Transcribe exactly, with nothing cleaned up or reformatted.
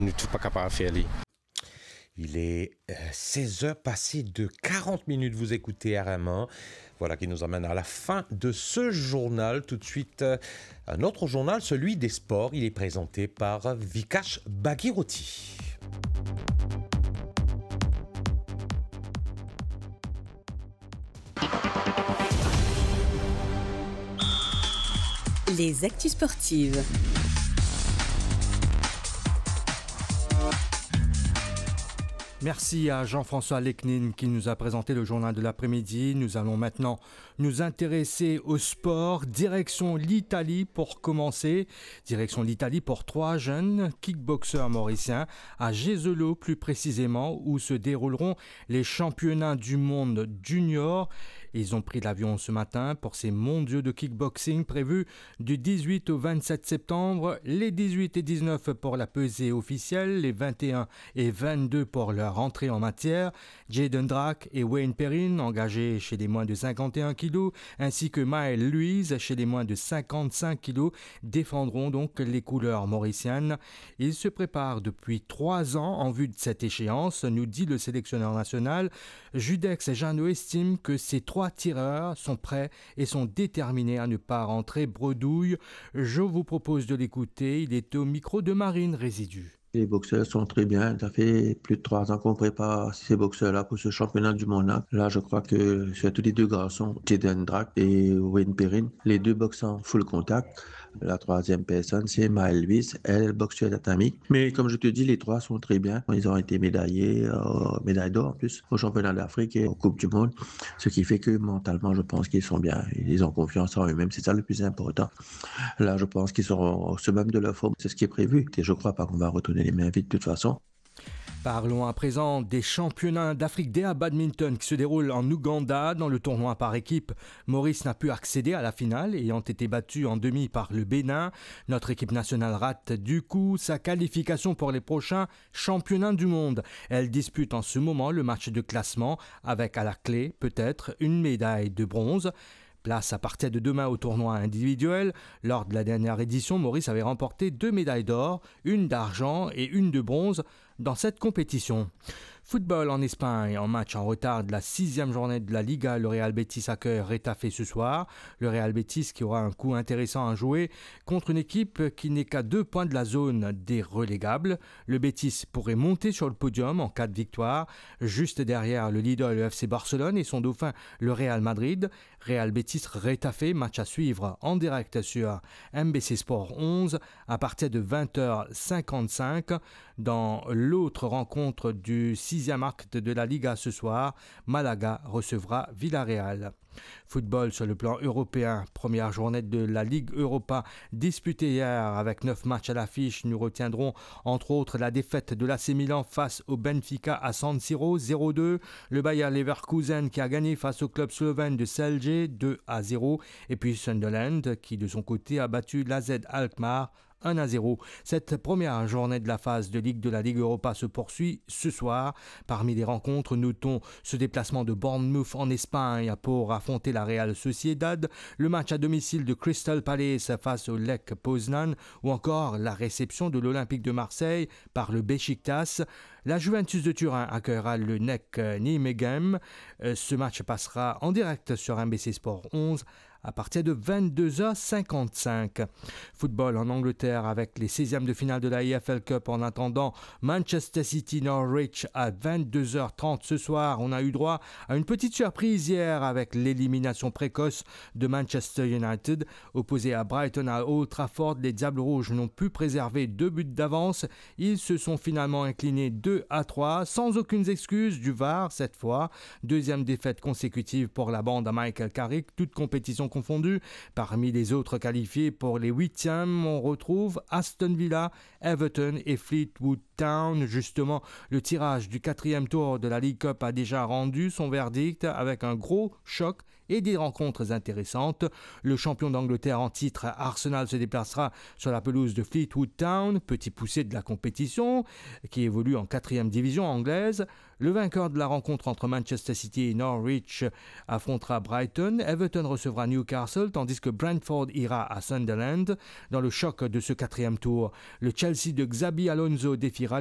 On n'est tout pas capable de faire. Il est euh, seize heures passées de quarante minutes, vous écoutez R M un. Voilà qui nous amène à la fin de ce journal. Tout de suite, euh, un autre journal, celui des sports. Il est présenté par Vikash Bhagirathi. Les actus sportives. Merci à Jean-François Lecnin qui nous a présenté le journal de l'après-midi. Nous allons maintenant nous intéresser au sport. Direction l'Italie pour commencer. Direction l'Italie pour trois jeunes kickboxeurs mauriciens à Jesolo plus précisément où se dérouleront les championnats du monde junior. Ils ont pris l'avion ce matin pour ces mondiaux de kickboxing prévus du dix-huit au vingt-sept septembre. Les dix-huit et dix-neuf pour la pesée officielle, les vingt et un et vingt-deux pour leur rentrée en matière. Jaden Drake et Wayne Perrin, engagés chez les moins de cinquante et un kilos, ainsi que Maël Louise chez les moins de cinquante-cinq kilos, défendront donc les couleurs mauriciennes. Ils se préparent depuis trois ans en vue de cette échéance, nous dit le sélectionneur national. Judex Jeannot estime que ces trois tireurs sont prêts et sont déterminés à ne pas rentrer bredouille. Je vous propose de l'écouter, il est au micro de Marine Résidu. Les boxeurs sont très bien. Ça fait plus de trois ans qu'on prépare ces boxeurs-là pour ce championnat du monde. Là, je crois que surtout les deux garçons, Jaden Drake et Wayne Perrin, les deux boxent en full contact. La troisième personne, c'est Maël Louise, elle boxe sur tatami. Mais comme je te dis, les trois sont très bien. Ils ont été médaillés, euh, médaille d'or en plus, au championnat d'Afrique et aux Coupes du Monde. Ce qui fait que mentalement, je pense qu'ils sont bien. Ils ont confiance en eux-mêmes. C'est ça le plus important. Là, je pense qu'ils seront au summum de leur forme. C'est ce qui est prévu. Et je crois pas qu'on va retourner les mains vides de toute façon. Parlons à présent des championnats d'Afrique D A badminton qui se déroulent en Ouganda. Dans le tournoi par équipe, Maurice n'a pu accéder à la finale, ayant été battu en demi par le Bénin. Notre équipe nationale rate du coup sa qualification pour les prochains championnats du monde. Elle dispute en ce moment le match de classement avec à la clé peut-être une médaille de bronze. Place à partir de demain au tournoi individuel. Lors de la dernière édition, Maurice avait remporté deux médailles d'or, une d'argent et une de bronze dans cette compétition. Football en Espagne, en match en retard de la sixième journée de la Liga, le Real Betis accueille Retafe ce soir. Le Real Betis qui aura un coup intéressant à jouer contre une équipe qui n'est qu'à deux points de la zone des relégables. Le Betis pourrait monter sur le podium en cas de victoire, juste derrière le leader le F C Barcelone et son dauphin le Real Madrid. Real Betis Retafe, match à suivre en direct sur M B C Sport onze à partir de vingt heures cinquante-cinq. Dans l'autre rencontre du sixième acte de la Liga ce soir, Malaga recevra Villarreal. Football sur le plan européen, première journée de la Ligue Europa disputée hier avec neuf matchs à l'affiche. Nous retiendrons entre autres la défaite de l'A C Milan face au Benfica à San Siro zéro deux, le Bayer Leverkusen qui a gagné face au club slovène de Celje deux à zéro et puis Sunderland qui de son côté a battu l'A Z Alkmaar un à zéro. Cette première journée de la phase de Ligue de la Ligue Europa se poursuit ce soir. Parmi les rencontres, notons ce déplacement de Bournemouth en Espagne pour affronter la Real Sociedad, le match à domicile de Crystal Palace face au Lech Poznan ou encore la réception de l'Olympique de Marseille par le Beşiktaş. La Juventus de Turin accueillera le N E C Nijmegen. Ce match passera en direct sur M B C Sport onze à partir de vingt-deux heures cinquante-cinq. Football en Angleterre avec les seizièmes de finale de la E F L Cup. En attendant, Manchester City Norwich à vingt-deux heures trente ce soir. On a eu droit à une petite surprise hier avec l'élimination précoce de Manchester United. Opposé à Brighton à Old Trafford, les Diables Rouges n'ont pu préserver deux buts d'avance. Ils se sont finalement inclinés deux à trois sans aucune excuse du V A R cette fois. Deuxième défaite consécutive pour la bande à Michael Carrick, toute compétition confondue. Parmi les autres qualifiés pour les huitièmes, on retrouve Aston Villa, Everton et Fleetwood Town. Justement, le tirage du quatrième tour de la League Cup a déjà rendu son verdict avec un gros choc et des rencontres intéressantes. Le champion d'Angleterre en titre, Arsenal, se déplacera sur la pelouse de Fleetwood Town, petit poussé de la compétition, qui évolue en quatrième division anglaise. Le vainqueur de la rencontre entre Manchester City et Norwich affrontera Brighton. Everton recevra Newcastle, tandis que Brentford ira à Sunderland. Dans le choc de ce quatrième tour, le Chelsea de Xabi Alonso défiera